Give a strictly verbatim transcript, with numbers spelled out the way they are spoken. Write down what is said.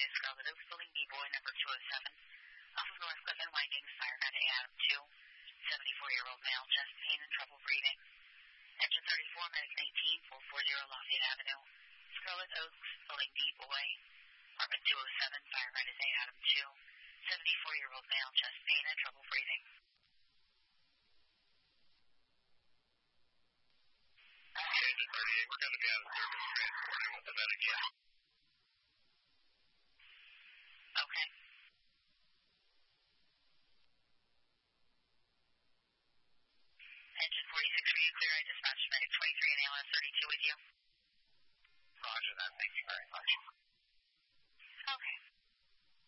is Scarlet Oaks Building B-Boy number two oh seven. Off of North Cliff and Windings, fire gun A Adam two. seventy-four-year-old male, chest pain and trouble breathing. Engine thirty-four, Medic nineteen, four forty Lafayette Avenue. Scarlet Oaks Building B-Boy. Apartment two oh seven, fire gun is A Adam two. seventy-four-year-old male, chest pain and trouble breathing. Engine thirty-eight, we're going to be out of service transporting with the medic, yeah. Okay. Engine forty-six, are you clear? I dispatched medic twenty-three and A L S thirty-two with you. Roger that, thank you very much. Okay.